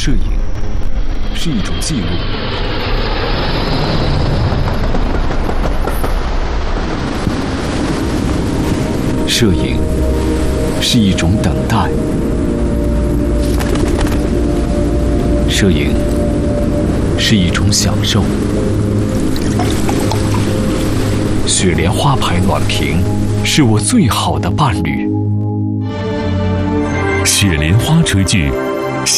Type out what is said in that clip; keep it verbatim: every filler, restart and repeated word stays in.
摄影是一种记录，摄影是一种等待，摄影是一种享受。雪莲花牌暖瓶是我最好的伴侣。 雪莲花炊具